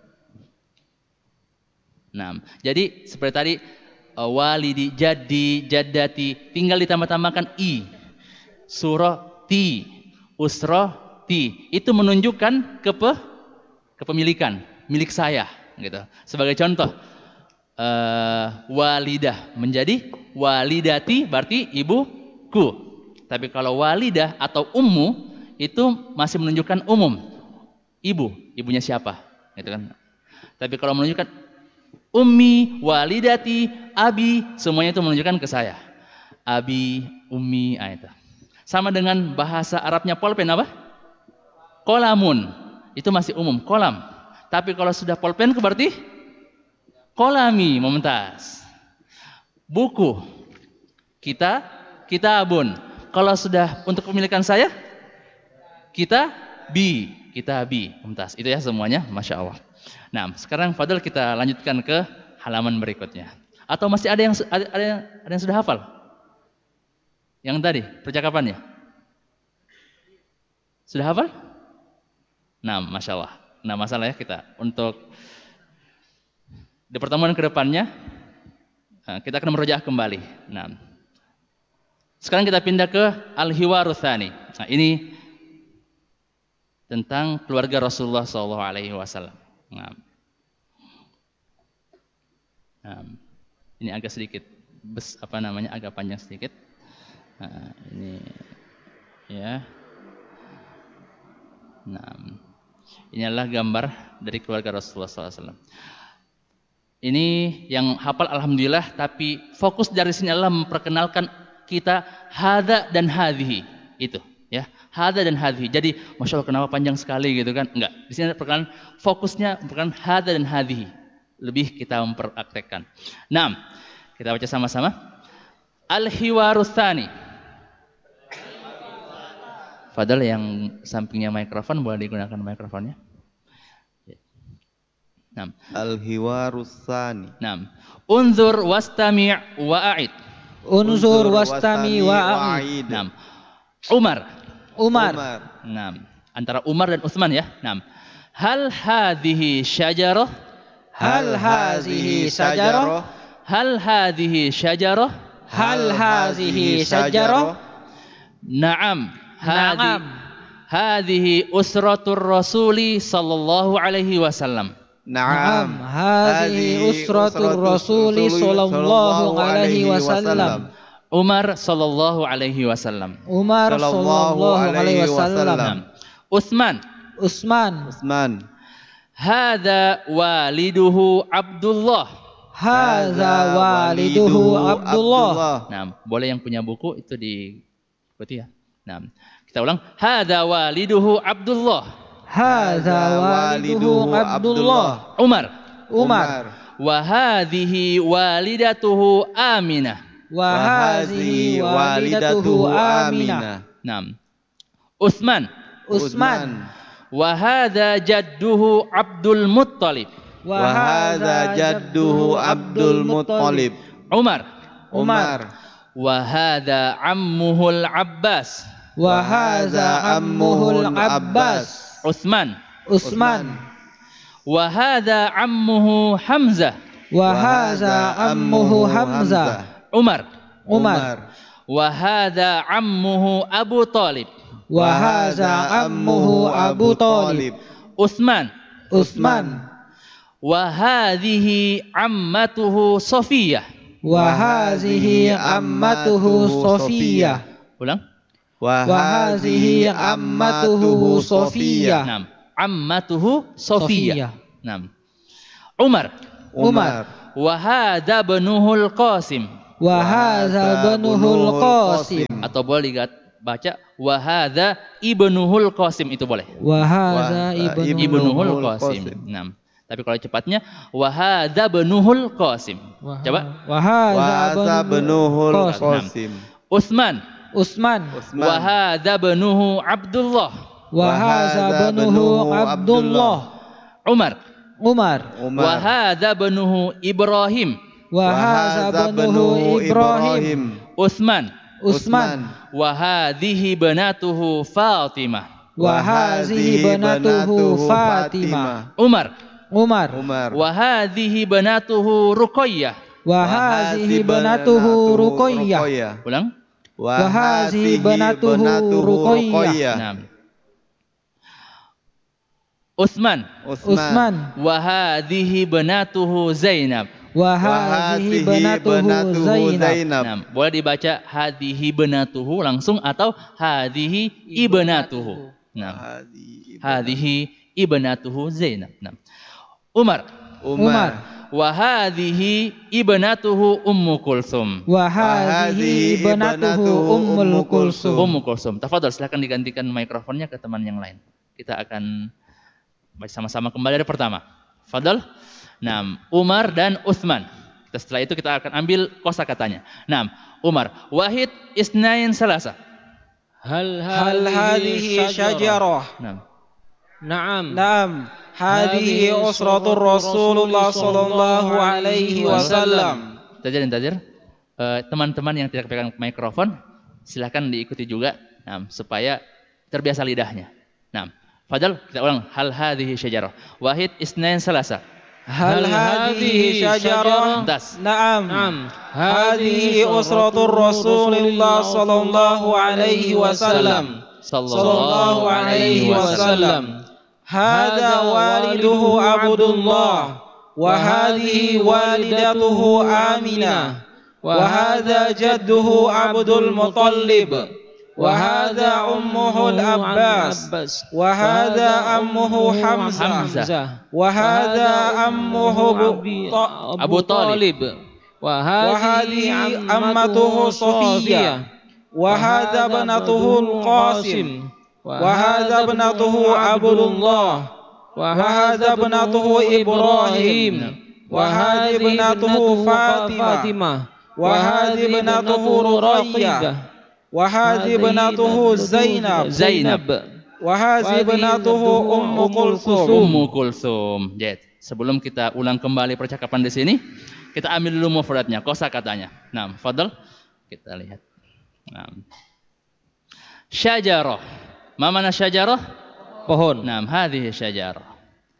A: Nah, jadi seperti tadi walidi, jadi, jaddati, tinggal ditambah-tambahkan i, surati, usrati, itu menunjukkan kepe, kepemilikan, milik saya, gitu. Sebagai contoh, uh, walidah menjadi walidati, berarti ibuku. Tapi kalau walidah atau ummu itu masih menunjukkan umum, ibu, ibunya siapa, gitu kan? Tapi kalau menunjukkan ummi, walidati, abi, semuanya itu menunjukkan ke saya. Abi, ummi, ah, itu. Sama dengan bahasa Arabnya polpen apa? Kolamun, itu masih umum, kolam. Tapi kalau sudah polpen berarti kolami, mementas. Buku, kita, kitabun. Kalau sudah untuk pemilikan saya, kita bi, kita bi, mementas. Itu ya semuanya, masya Allah. Nah, sekarang Fadil kita lanjutkan ke halaman berikutnya. Atau masih ada yang ada, ada, yang, ada yang sudah hafal? Yang tadi percakapannya sudah hafal? Nah, masya Allah. Nah, masalah ya kita untuk di pertemuan kedepannya kita akan merujuk kembali. Nah, sekarang kita pindah ke al-hiwarus tsani. Nah, ini tentang keluarga Rasulullah shallallahu alaihi wasallam. Nah. Nah, ini agak sedikit bes, apa namanya agak panjang sedikit. Nah, ini ya. Nah, ini adalah gambar dari keluarga Rasulullah shallallahu alaihi wasallam. Ini yang hafal alhamdulillah, tapi fokus dari sini adalah memperkenalkan kita hadza dan hadhihi itu. Ya, hadza dan hadhihi. Jadi, masya Allah kenapa panjang sekali gitu kan? Enggak. Di sini perkenalan fokusnya perkenalan hadza dan hadhihi. Lebih kita mempraktekkan. Nah, kita baca sama-sama. Al-hiwarus tsani. Fadal yang sampingnya mikrofon boleh digunakan mikrofonnya. Nah,
G: al-hiwarus tsani.
A: Nah, unzur wastami' wa'id.
E: Unzur wastami wa'id.
A: Nah, Umar.
E: Umar.
A: Nah, antara Umar dan Utsman ya. Nah, hal hadhihi syajarah?
E: Hal hadhihi syajarah?
A: Hal hadhihi syajarah?
E: Hal hadhihi syajarah?
A: Naam.
E: Naam.
A: Hadhihi usratur rasuli sallallahu alaihi wasallam.
E: Naam. Hadhihi usratur rasuli sallallahu alaihi wasallam.
A: Umar sallallahu alaihi wasallam.
E: Umar sallallahu alaihi wasallam.
A: Utsman.
E: Utsman.
G: Utsman.
A: Hadza waliduhu Abdullah.
E: Hadza waliduhu Abdullah.
A: Nah, boleh yang punya buku itu diikuti ya. Nah, kita ulang. Hadza waliduhu Abdullah.
E: Hadza waliduhu Abdullah.
A: Umar.
E: Umar.
A: Wa hadhihi walidatuhu Aminah.
E: Wa hadhihi walidatuhu Aminah.
A: Naam. Utsman.
E: Utsman.
A: Wa hadza jadduhu Abdul Muttalib.
E: Wa hadza jadduhu Abdul Muttalib.
A: Umar.
E: Umar.
A: Wa hadza ammuhul Abbas.
E: Wa hadza ammuhul Abbas.
A: Utsman.
E: Utsman.
A: Wa hadza ammuhu Hamzah.
E: Wa hadza ammuhu Hamzah.
A: Umar.
E: Umar.
A: Wa hadza ammuhu Abu Talib.
E: Wa hadza ammuhu Abu Talib.
A: Utsman.
E: Utsman.
A: Wa hadhihi ammatuhu Safiyah.
E: Wa hadhihi ammatuhu Safiyah.
A: Ulang.
G: Wa
E: hadhihi ammatuhu Safiyah.
A: Naam. Ammatuhu Safiyah. Naam. Umar.
E: Umar.
A: Wa hadza banuhul Qasim.
E: Wa hadza banuhul Qasim.
A: Atau boleh baca wa hadza ibnuhul qasim, itu boleh.
E: Wa
G: Wa-
E: hadza ibnu
A: Ibnuhul
G: Ibnuhul
A: qasim.
G: Qasim.
A: Nah, tapi kalau cepatnya wa hadza ibnuhul qasim.
E: Wa-
A: Coba.
E: Wa hadza
G: Wahza benuhul Qasim.
A: Utsman.
E: Utsman.
A: Wa
G: Utsman.
A: hadza ibnuhu Abdullah.
E: Wa hadza ibnuhu Abdullah.
A: Umar.
E: Umar.
A: Wa
G: Umar.
A: hadza ibnuhu Ibrahim.
E: Wa hadza ibnuhu Ibrahim.
A: Utsman.
E: Utsman.
A: Wa hadhihi banatuhu Fatimah.
E: Wa hadhihi banatuhu Fatimah.
A: Umar.
E: Umar.
G: Umar.
A: Wa hadhihi banatuhu Ruqayyah.
E: Wa hadhihi banatuhu Ruqayyah.
A: Ulang.
G: Wa
E: hadhihi banatuhu Ruqayyah.
A: Naam. Utsman.
E: Utsman.
A: Wa hadhihi banatuhu Zainab.
E: Wa hadhihi banatuhu Zainab.
A: Nah, boleh dibaca hadhihi banatuhu langsung atau hadhihi ibnatuhu. Nah, hadhihi ibnatuhu Zainab. Nah. Umar.
E: Umar.
A: Wa hadhihi ibnatuhu Ummu Kulsum.
E: Wa hadhihi banatuhu Ummul Kulsum.
A: Ummu Kulsum. Tafadhol, silakan digantikan mikrofonnya ke teman yang lain. Kita akan baca sama-sama kembali dari pertama. Fadal. Nah, Umar dan Utsman. Setelah itu kita akan ambil kosakatanya. Nah, Umar. Wahid isnain salasa.
D: هل
J: هل هذه شجرة؟
A: Nah.
D: نعم
J: نعم هذه أسرة الرسول الله صلى الله عليه وسلم.
A: Tajir dan tajir. Eh, teman-teman yang tidak pegang mikrofon, silakan diikuti juga, nah, supaya terbiasa lidahnya. Nah, Fadal, kita ulang. Hal hadhihi syajarah. Wahid isnain salasa.
J: هل هذه شجرة؟
A: Das.
J: نعم
D: نعم
J: هذه أسرة الرسول الله صلى الله عليه وسلم. صلى الله عليه وسلم. هذا والده عبد الله وهذه والدته آمنة وهذا جده عبد المطلب وهذا أمه العباس وهذا أمه حمزة
A: Hamzah.
J: وهذا أمه
A: Abu Talib.
J: وهذه أمته صفية وهذا ابنته القاسم وهذا ابنته عبد الله وهذا ابنته إبراهيم وهذه ابنته فاطمة وهذه ابنته رقية وهذه ابنته زينب
A: Zainab.
J: وهذه ابنته أم كلثوم.
A: Ummu Kulsum. Jet. Sebelum kita ulang kembali percakapan di sini, kita ambil dulu mufradnya, kosakatanya. Nah, Fadl, kita lihat. Nah. Syajarah. Ma mana syajarah?
E: Pohon.
A: Nah, hadhihi syajarah.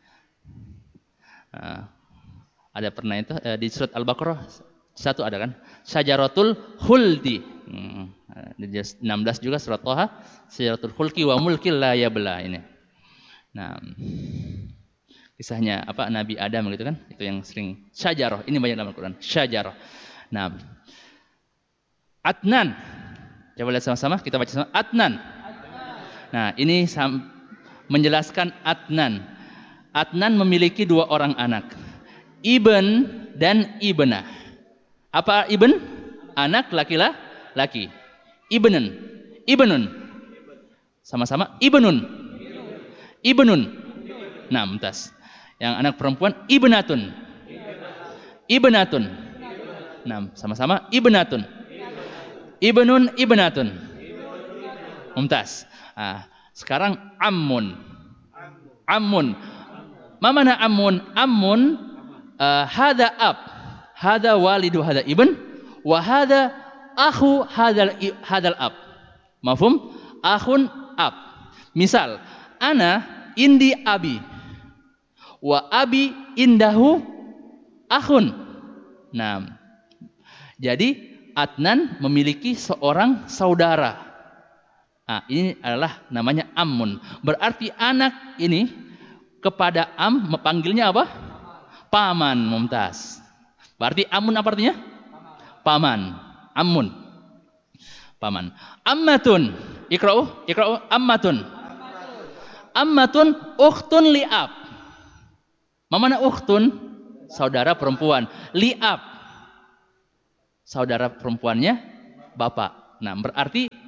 A: Nah, ada pernah itu eh, di surat Al-Baqarah satu ada kan? Syajaratul khuldi. Hmm. Di enam belas juga surat Thaha, syajaratul khulqi wa mulkil la yabla ini. Nah, kisahnya apa Nabi Adam gitu kan? Itu yang sering syajarah. Ini banyak dalam Al-Qur'an. Syajarah. Nah, Adnan. Coba lihat sama-sama, kita baca sama Adnan. Nah, ini menjelaskan Adnan. Adnan memiliki dua orang anak, Ibn dan Ibnah. Apa Ibn? Anak laki-laki. Ibnun. Ibnun. Sama-sama Ibnun. Ibnun. Nah, mumtaz. Yang anak perempuan Ibnatun. Ibnatun. Nah, sama-sama Ibnatun. Ibnun Ibnatun. Mumtaz. Ah, sekarang Ammun. Ammun. Ma mana Ammun? Ammun uh, hada ab. Hada walidu hada ibn wa hada akhu hadal hadal ab. Mafhum? Akhun ab. Misal, ana indi abi wa abi indahu akhun. Nah, jadi Adnan memiliki seorang saudara. Nah, ini adalah namanya Ammun. Berarti anak ini kepada Am panggilnya apa? Paman. Mumtaz. Berarti Ammun apa artinya? Paman. Ammun. Paman. Ammatun. Ikra'u, ikra'u ammatun. Ammatun ukhtun li'ab. Mana ukhtun? Saudara perempuan. Li'ab. Saudara perempuannya bapak. Nah, berarti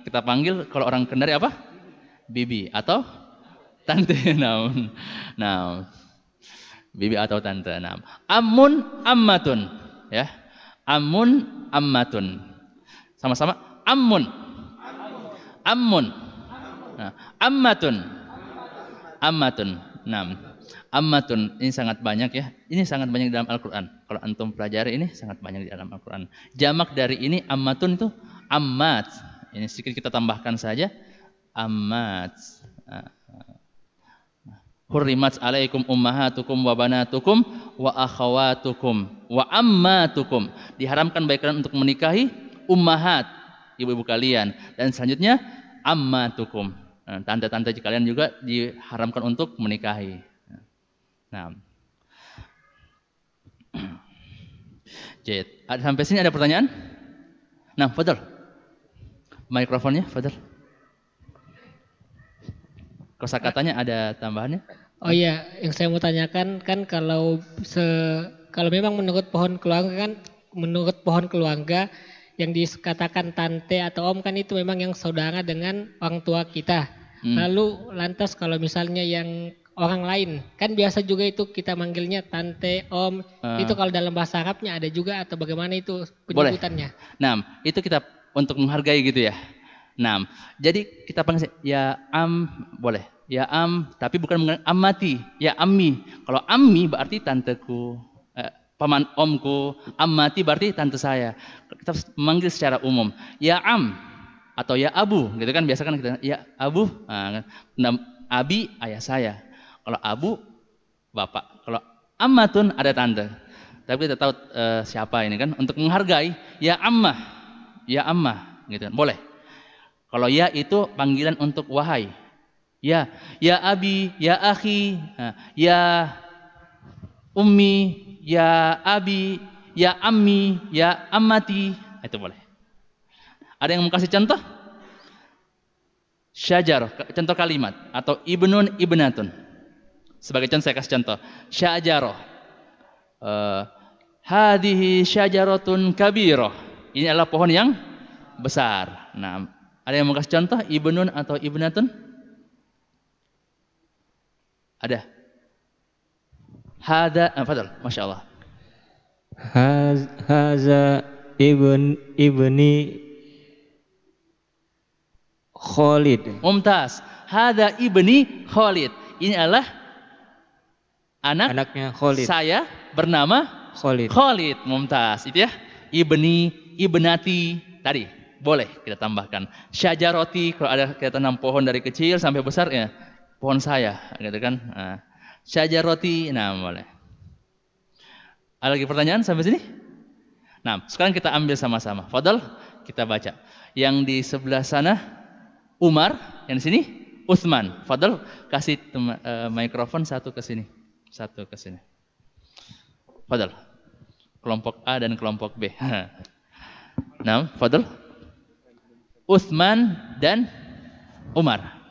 A: kita panggil kalau orang Kendari apa? Bibi atau tante. Naam. Naam. Bibi atau tante. Naam. Ammun ammatun, ya. Ammun ammatun. Sama-sama ammun. Ammun. Nah, ammatun. Ammatun. Naam. Ammatun ini sangat banyak ya. Ini sangat banyak di dalam Al-Qur'an. Kalau antum pelajari ini sangat banyak di dalam Al-Qur'an. Jamak dari ini ammatun itu ammat. Ini sedikit kita tambahkan saja. Ammat. Hurrimat alaikum ummahatukum wa banatukum wa akhawatukum wa ammatukum. Diharamkan bagi kalian untuk menikahi ummahat, ibu-ibu kalian, dan selanjutnya ammatukum. Nah, tante-tante kalian juga diharamkan untuk menikahi. Nah, Jait. Ada sampai sini ada pertanyaan? Nah, Fadal. Mikrofonnya, Fadal. Kosakatanya ada tambahannya?
D: Oh iya, yang saya mau tanyakan kan kalau se kalau memang menurut pohon keluarga kan menurut pohon keluarga yang dikatakan tante atau om kan itu memang yang saudara dengan orang tua kita. Hmm. Lalu lantas kalau misalnya yang orang lain kan biasa juga itu kita manggilnya tante, om. Uh, itu kalau dalam bahasa Arabnya ada juga atau bagaimana itu penyebutannya?
A: Boleh. Nah, itu kita untuk menghargai gitu ya. Nah, jadi kita panggil ya am, boleh. Ya am, tapi bukan mengenai amati, ya ammi. Kalau ammi berarti tanteku, eh, paman omku, ammati berarti tante saya. Kita memanggil secara umum. Ya am atau ya abu, gitu kan biasa kan kita ya abu, nah, abi ayah saya. Kalau abu bapak, kalau ammatun ada tante. Tapi kita tahu uh, siapa ini kan untuk menghargai ya ammah, ya ammah, gitu kan. Boleh. Kalau ya itu panggilan untuk wahai. Ya, ya abi, ya akhi, ya ummi, ya abi, ya ammi, ya ammati, itu boleh. Ada yang mau kasih contoh? Syajar, contoh kalimat atau ibnun ibnatun. Sebagai contoh saya kasih contoh. Syajaroh. Uh, Hadihi syajaratun kabirah. Ini adalah pohon yang besar. Nah, ada yang mau kasih contoh ibnun atau ibnatun? Ada. Hada, ah, fadal, masya Allah.
K: Haz, haza ibn ibni Khalid.
A: Mumtaz. Hada ibni Khalid. Ini adalah anak
K: anaknya Khalid.
A: Saya bernama
K: Khalid.
A: Khalid. Mumtaz. Itu ya. Ibni, ibnati. Tadi boleh kita tambahkan. Syajaroti, kalau ada kita tanam pohon dari kecil sampai besar ya. Pohon saya, gitu kan. Nah, syajaroti, nah boleh. Ada lagi pertanyaan sampai sini? Nah, sekarang kita ambil sama-sama. Fadal, kita baca. Yang di sebelah sana Umar, yang di sini Utsman. Fadal, kasih uh, mikrofon satu ke sini. Satu ke sini. Fadal. Kelompok A dan kelompok B. Nah, Fadal. Utsman dan Umar.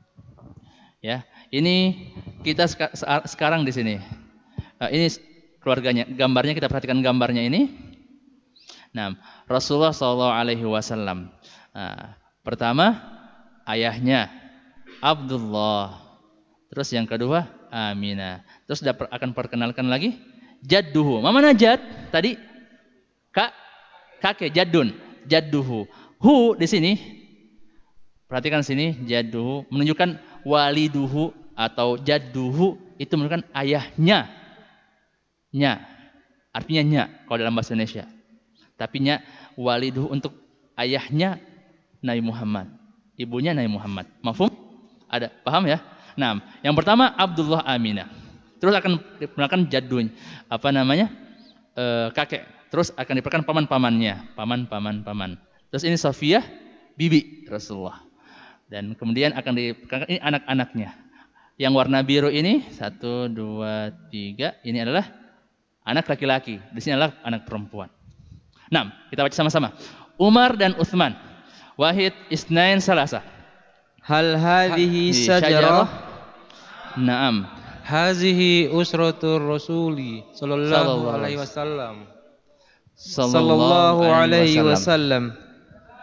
A: Ya, ini kita seka sekarang di sini. Uh, ini keluarganya, gambarnya kita perhatikan gambarnya ini. Nah, Rasulullah Shallallahu Alaihi Wasallam. Nah, pertama ayahnya Abdullah, terus yang kedua Aminah, terus akan perkenalkan lagi jadduhu. Mana jad? Tadi kak kakek jaddun, jadduhu. Hu di sini, perhatikan sini jadduhu menunjukkan waliduhu atau jadduhu itu menunjukkan ayahnya, nya, artinya nya kalau dalam bahasa Indonesia. Tapi nya waliduhu untuk ayahnya Nabi Muhammad. Ibunya Nabi Muhammad. Mafhum? Ada, paham ya? Nah, yang pertama Abdullah Aminah. Terus akan diperkenalkan jadun, apa namanya? E, kakek. Terus akan diperkenalkan paman-pamannya, paman-paman paman. Terus ini Sofiyah, bibi Rasulullah. Dan kemudian akan diperkenalkan ini anak-anaknya. Yang warna biru ini satu, dua, tiga. Ini adalah anak laki-laki. Di sini adalah anak perempuan. Nah, kita baca sama-sama. Umar dan Utsman. Wahid isnain salasa.
C: Hal hadhihi syajarah?
A: Naam.
F: Hazihi usratur rasuli sallallahu alaihi wasallam.
C: Sallallahu alaihi wasallam.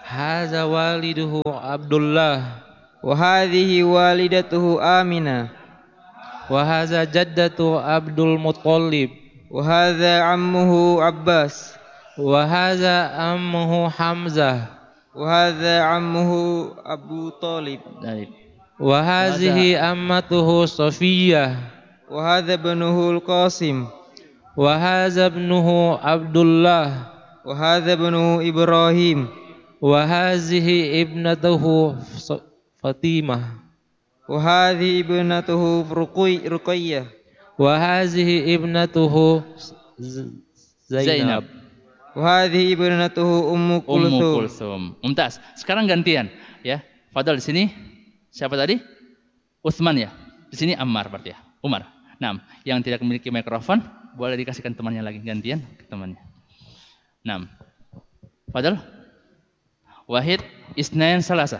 J: Hadza waliduhu Abdullah.
C: Wa hadhihi walidatuhu Aminah.
J: Wa hadza jaddatu Abdul Muttalib.
C: Wa hadza ammuhu Abbas.
J: Wa hadza ammuhu Hamzah.
C: Wa hadza ammuhu Abu Talib.
J: Wa hadhihi ammatuhu Safiyah.
C: Wa hadza ibnuhu Al-Qasim.
J: Wa hadza ibnuhu Abdullah.
C: Wa hadza ibnuhu Ibrahim.
J: Wa hadhihi ibnatuhu Fatimah.
C: Wa hadhihi ibnatuhu Ruqayyah.
J: Wa hadhihi ibnatuhu Zainab.
C: Wa hadhihi ibnatuhu Ummu Kulthum.
A: Ummu Kulthum. Mumtaz. Sekarang gantian ya. Fadal di sini siapa tadi? Utsman ya. Di sini Ammar berarti ya. Umar. Nah, yang tidak memiliki mikrofon boleh dikasihkan temannya lagi gantian ke temannya. Nah. Fadal. Wahid, Isnain, Salasa.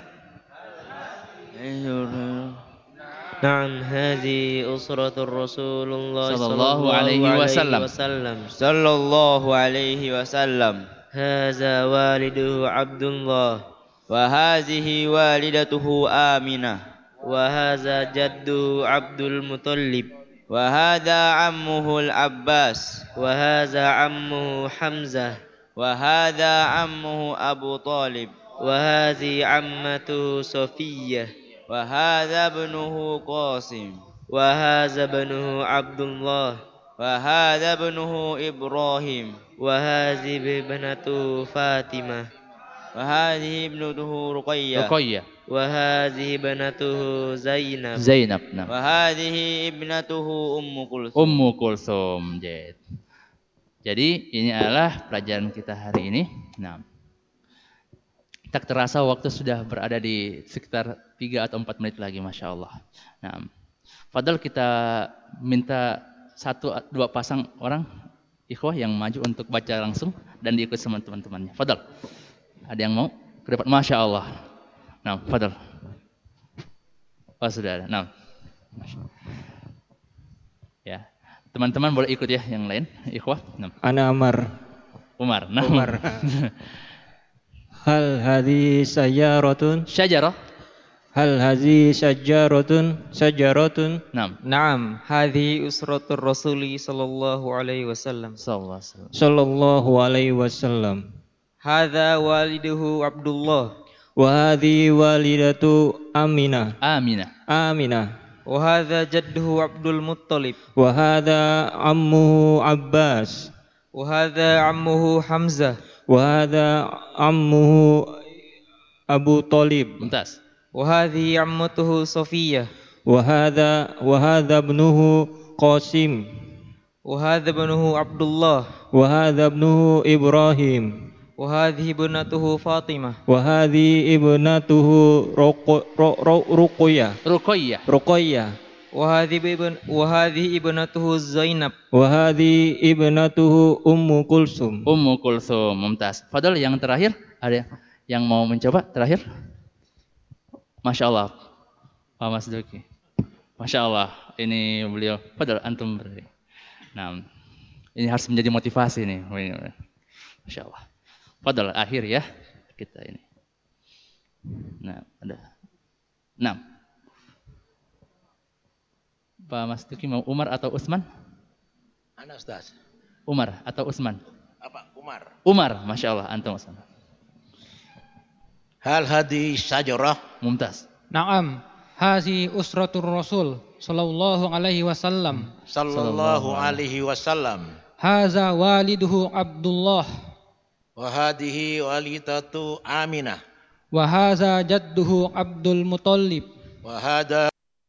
K: نعم هذه أسرة رسول الله
A: صلى الله عليه وسلم
C: صلى الله عليه وسلم
K: هذا والده عبد الله
C: وهذه والدته آمنة
K: وهذا جده عبد المطلب
C: وهذا عمه العباس
K: وهذا عمه حمزة
C: وهذا عمه أبو طالب
K: وهذه عمته صفية
C: وهذا ابنه قاسم
K: وهذا ابنه عبد الله
C: وهذا ابنه إبراهيم
K: وهذه ابنته فاطمة
C: وهذه ابنته رقية
A: رقية
K: وهذه ابنته زينب
A: زينب نعم
C: وهذه ابنته أم كلثوم
A: أم كلثوم. Jadi ini adalah pelajaran kita hari ini. Nah, tak terasa waktu sudah berada di sekitar tiga atau empat menit lagi, Masya Allah. Nah, Fadal kita minta satu dua pasang orang ikhwah yang maju untuk baca langsung dan diikut sama teman-temannya. Fadal, ada yang mau ke depan? Masya Allah. Nah, Fadal. Oh sudah ada. Nah, ya. Teman-teman boleh ikut ya yang lain, ikhwah. Nah.
K: Ana Amar.
A: Umar. Nah.
K: Umar. Hal hadhi sayyaratun?
A: Syajarah.
K: Hal hadhi syajaratun? Syajaratun?
A: Naam.
C: Naam, hadhi usratur Rasuli sallallahu alaihi wasallam.
A: Sallallahu
K: Sallallahu alaihi wasallam.
C: Hadza waliduhu Abdullah.
K: Wa hadhi walidatu Aminah.
A: Aminah.
K: Aminah.
C: Wa hadza jadduhu Abdul Muttalib.
K: Wa hadza ammuhu Abbas.
C: Wa hadza ammuhu Hamzah.
K: Wa hadza ammuhu Abu Talib.
A: Mumtaz.
C: Wa hadhihi ammatuhu Safiyah.
K: Wa hadza wa hadza ibnuhu Qasim.
C: Wa hadza ibnuhu Abdullah.
K: Wa hadza ibnuhu Ibrahim.
C: Wa hadhihi ibnatuhu Fatimah.
K: Wa hadhihi ibnatuhu Ruqayyah.
A: Ruqayyah.
K: Ruqayyah.
C: Wa hadhihi ibn wa hadhihi ibnatuhu Zainab.
K: Wa hadhihi ibnatuhu Ummu Kulsum.
A: Ummu Kulsum. Mumtaz. Fadal yang terakhir, ada yang mau mencoba terakhir? Masya Allah. Pak Mas Duki. Masya Allah. Ini beliau. Fadal antum berdiri. Nah, ini harus menjadi motivasi nih. Masya Allah. Fadal akhir ya kita ini. Nah, ada. Nah. Pak Mas Duki mau Umar atau Utsman?
H: Ana Ustaz.
A: Umar atau Utsman?
H: Apa? Umar.
A: Umar, Masya Allah, antum Utsman.
H: Hal hadi syajarah?
A: Mumtaz.
E: Naam, hazi usratur Rasul sallallahu alaihi wasallam.
H: Sallallahu alaihi wasallam.
E: Haza waliduhu Abdullah.
H: Wa hadhihi walidatu Aminah.
E: Wa haza jadduhu Abdul Muttalib.
H: Wa hadha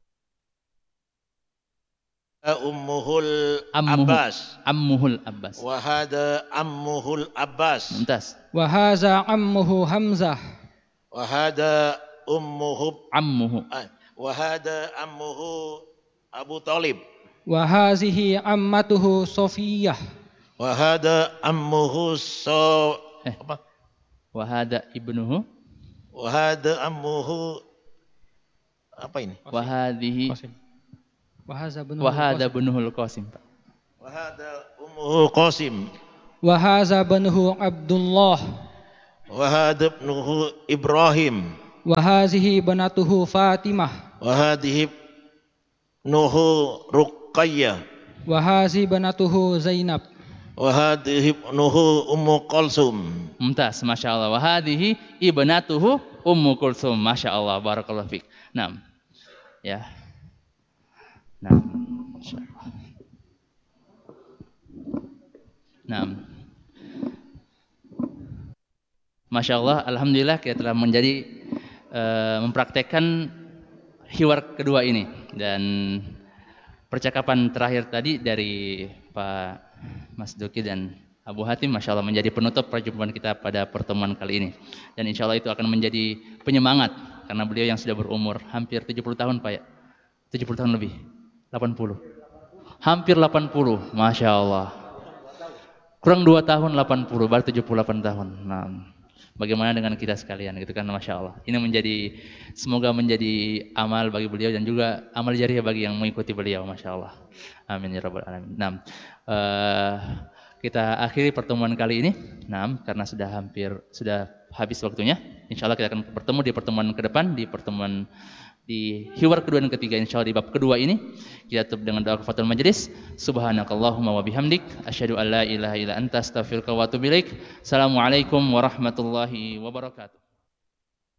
H: ummuhul
A: Ammuhu,
H: Abbas.
A: Ammuhul Abbas.
H: Wa hadha ammuhul Abbas.
A: Mumtaz.
E: Wa haza ammuhu Hamzah.
H: Wa hadha ummuhu
A: Ammuhu.
H: Wa hadha ammuhu Abu Talib.
E: Wa hazihi ammatuhu Safiyah.
H: Wa hadha ammuhu so
A: Eh.
H: apa?
A: Wa hada ibnuhu.
H: Wa hadha ammuhu apa ini?
A: Wa hadhihi.
E: Wa hadza
A: Wa hadha ibnuhul Qasim.
H: Wa hadha ummuhu Qasim.
E: Wa hadza ibnuhu Abdullah.
H: wa hadha ibnuhu Ibrahim,
E: wa hazihi banatuhu Fatimah,
H: wa hadhihi ibnuhu Ruqayyah,
E: wa hazihi banatuhu Zainab,
H: wa hadhihi ibnuhu Ummu Kulsum.
A: Mumtaz, Masya Allah. Wa hadhihi ibnatuhu Ummu Kulsum. Masya Allah, barakallahu fiik. Naam. Ya. Naam. Masya Allah. Naam. Masya Allah, alhamdulillah kita telah menjadi uh, mempraktekkan hiwar kedua ini, dan percakapan terakhir tadi dari Pak Mas Duki dan Abu Hatim, Masya Allah, menjadi penutup perjumpaan kita pada pertemuan kali ini. Dan insya Allah itu akan menjadi penyemangat, karena beliau yang sudah berumur hampir tujuh puluh tahun Pak ya, tujuh puluh tahun lebih, delapan puluh, hampir delapan puluh, Masya Allah, kurang dua tahun delapan puluh, baru tujuh puluh delapan tahun. Nah, bagaimana dengan kita sekalian, gitu kan, Masya Allah. Ini menjadi, semoga menjadi amal bagi beliau dan juga amal jariah bagi yang mengikuti beliau, Masya Allah. Amin ya rabbal alamin. Nah, uh, kita akhiri pertemuan kali ini. Nah, karena sudah hampir sudah habis waktunya. Insya Allah kita akan bertemu di pertemuan ke depan, di pertemuan di hiwar kedua dan ketiga, insya Allah di bab kedua ini. Kita tutup dengan doa kafatul majelis. Subhanakallahumma wa bihamdik, asyhadu an la ilaha illa anta, astaghfiruka wa atubu ilaik. Assalamualaikum warahmatullahi wabarakatuh.